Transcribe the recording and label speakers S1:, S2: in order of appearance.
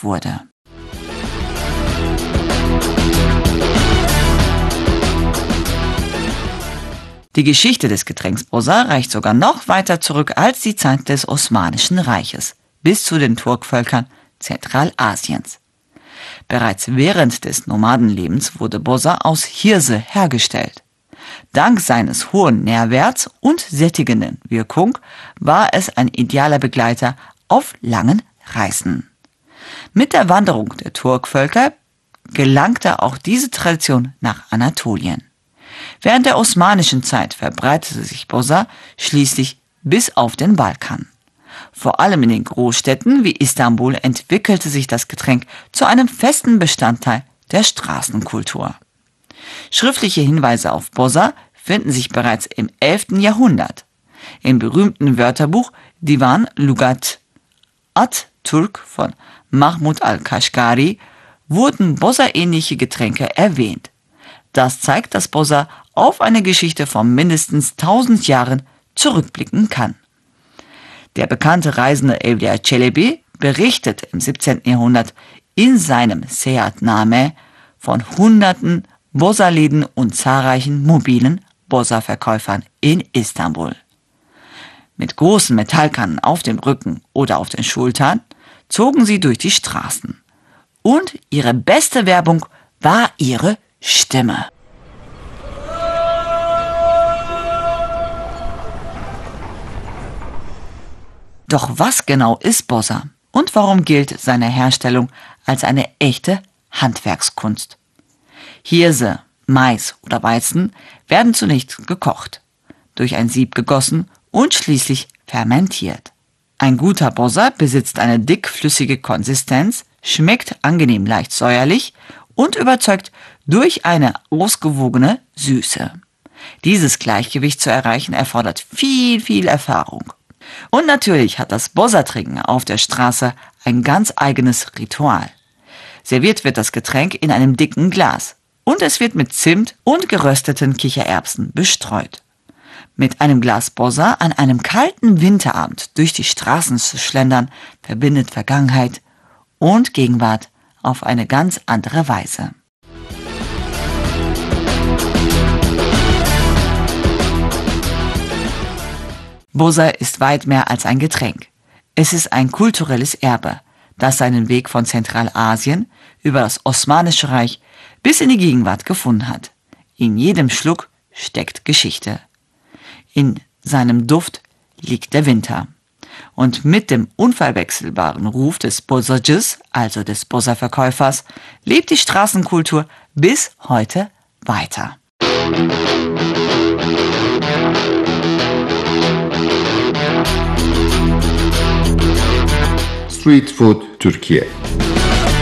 S1: bekannt wurde. Die Geschichte des Getränks Boza reicht sogar noch weiter zurück als die Zeit des Osmanischen Reiches, bis zu den Turkvölkern Zentralasiens. Bereits während des Nomadenlebens wurde Boza aus Hirse hergestellt. Dank seines hohen Nährwerts und sättigenden Wirkung war es ein idealer Begleiter auf langen Reisen. Mit der Wanderung der Turkvölker gelangte auch diese Tradition nach Anatolien. Während der osmanischen Zeit verbreitete sich Boza schließlich bis auf den Balkan. Vor allem in den Großstädten wie Istanbul entwickelte sich das Getränk zu einem festen Bestandteil der Straßenkultur. Schriftliche Hinweise auf Boza finden sich bereits im 11. Jahrhundert. Im berühmten Wörterbuch Divan Lugat at-Turk von Mahmud al-Kashgari wurden Boza-ähnliche Getränke erwähnt. Das zeigt, dass Boza auf eine Geschichte von mindestens 1000 Jahren zurückblicken kann. Der bekannte Reisende Evliya Çelebi berichtet im 17. Jahrhundert in seinem Seyahatname von hunderten Boza-Läden und zahlreichen mobilen Boza-Verkäufern in Istanbul. Mit großen Metallkannen auf dem Rücken oder auf den Schultern zogen sie durch die Straßen. Und ihre beste Werbung war ihre Stimme. Doch was genau ist Boza und warum gilt seine Herstellung als eine echte Handwerkskunst? Hirse, Mais oder Weizen werden zunächst gekocht, durch ein Sieb gegossen und schließlich fermentiert. Ein guter Boza besitzt eine dickflüssige Konsistenz, schmeckt angenehm leicht säuerlich und überzeugt durch eine ausgewogene Süße. Dieses Gleichgewicht zu erreichen erfordert viel Erfahrung. Und natürlich hat das Boza-Trinken auf der Straße ein ganz eigenes Ritual. Serviert wird das Getränk in einem dicken Glas und es wird mit Zimt und gerösteten Kichererbsen bestreut. Mit einem Glas Boza an einem kalten Winterabend durch die Straßen zu schlendern, verbindet Vergangenheit und Gegenwart auf eine ganz andere Weise. Boza ist weit mehr als ein Getränk. Es ist ein kulturelles Erbe, das seinen Weg von Zentralasien über das Osmanische Reich bis in die Gegenwart gefunden hat. In jedem Schluck steckt Geschichte. In seinem Duft liegt der Winter. Und mit dem unverwechselbaren Ruf des Bozacıs, also des Boza-Verkäufers, lebt die Straßenkultur bis heute weiter.
S2: Street Food Türkiye.